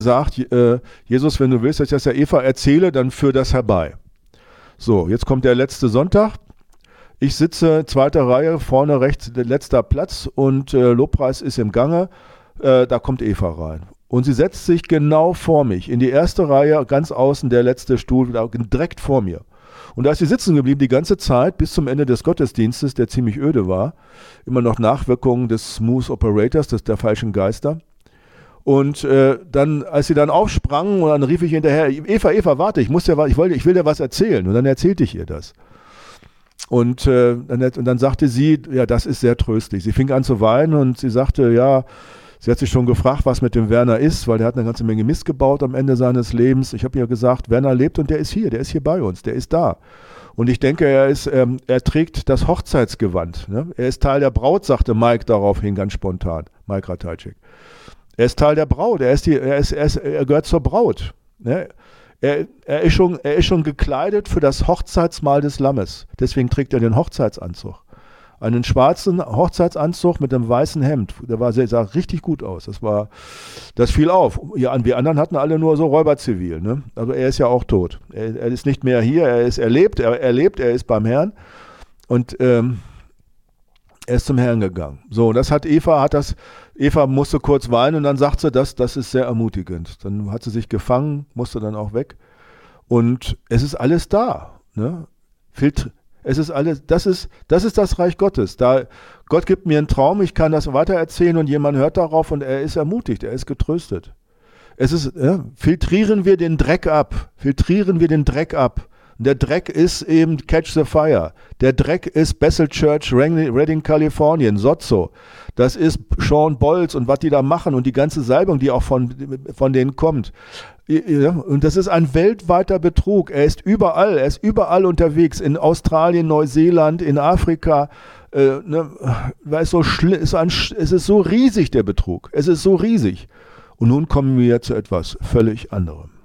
sagt, Jesus, wenn du willst, dass ich das der Eva erzähle, dann führ das herbei. So, jetzt kommt der letzte Sonntag. Ich sitze zweite Reihe, vorne rechts letzter Platz und Lobpreis ist im Gange. Da kommt Eva rein. Und sie setzt sich genau vor mich, in die erste Reihe, ganz außen der letzte Stuhl, direkt vor mir. Und da ist sie sitzen geblieben die ganze Zeit bis zum Ende des Gottesdienstes, der ziemlich öde war. Immer noch Nachwirkungen des Smooth Operators, der falschen Geister. Und dann, als sie dann aufsprang, und dann rief ich hinterher, Eva, warte, ich will dir was erzählen. Und dann erzählte ich ihr das. Und dann sagte sie, ja, das ist sehr tröstlich. Sie fing an zu weinen und sie sagte, ja, sie hat sich schon gefragt, was mit dem Werner ist, weil der hat eine ganze Menge Mist gebaut am Ende seines Lebens. Ich habe ihr gesagt, Werner lebt und der ist hier bei uns, der ist da. Und ich denke, er trägt das Hochzeitsgewand. Ne? Er ist Teil der Braut, sagte Mike daraufhin ganz spontan, Mike Ratajczyk. Er ist Teil der Braut, er gehört zur Braut. Ne? Er ist schon gekleidet für das Hochzeitsmahl des Lammes. Deswegen trägt er den Hochzeitsanzug. Einen schwarzen Hochzeitsanzug mit einem weißen Hemd. Sah richtig gut aus. Das fiel auf. Ja, wir anderen hatten alle nur so Räuberzivil. Ne? Also er ist ja auch tot. Er ist nicht mehr hier. Er lebt, er ist beim Herrn. Und er ist zum Herrn gegangen. So, das hat Eva musste kurz weinen und dann sagt sie, das ist sehr ermutigend. Dann hat sie sich gefangen, musste dann auch weg. Und es ist alles da. Ne? Es ist alles, das ist das Reich Gottes. Gott gibt mir einen Traum, ich kann das weitererzählen und jemand hört darauf und er ist ermutigt, er ist getröstet. Filtrieren wir den Dreck ab. Der Dreck ist eben Catch the Fire. Der Dreck ist Bethel Church, Redding, Kalifornien, Sozzo. Das ist Sean Bolz und was die da machen und die ganze Salbung, die auch von denen kommt. Ja, und das ist ein weltweiter Betrug. Er ist überall unterwegs. In Australien, Neuseeland, in Afrika. Es ist so riesig, der Betrug. Es ist so riesig. Und nun kommen wir zu etwas völlig anderem.